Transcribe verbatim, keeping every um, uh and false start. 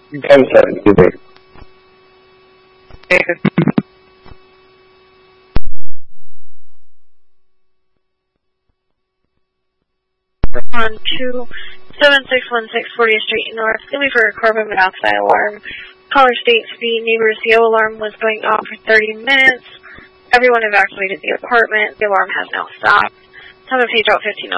ten seventy-six. On two seven six one six fortieth Street North, looking for a carbon monoxide alarm. Caller states the neighbor's C O alarm was going off for thirty minutes. Everyone evacuated the apartment. The alarm has now stopped. Time of page out fifteen